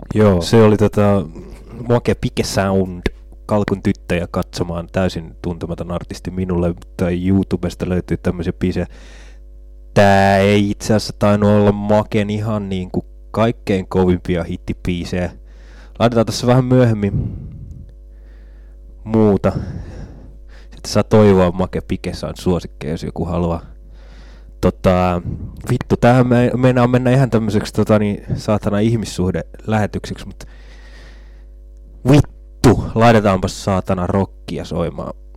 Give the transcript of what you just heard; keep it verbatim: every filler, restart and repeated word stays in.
Joo, se oli tota Make Pike Sound, Kalkun tyttöjä katsomaan, täysin tuntematon artisti minulle, tai YouTubesta löytyy tämmöisiä biisejä. Tää ei itse asiassa tainnut olla Maken ihan niinku kaikkein kovimpia hittibiisejä. Laitetaan tässä vähän myöhemmin muuta. Sitten saa toivoa Make Pike Sound suosikkeja, jos joku haluaa. Tota, vittu, tämähän me, meinaa mennä ihan tämmöiseksi tota, niin, saatana ihmissuhde lähetykseksi, mutta vittu, laitetaanpas saatana rockia soimaan.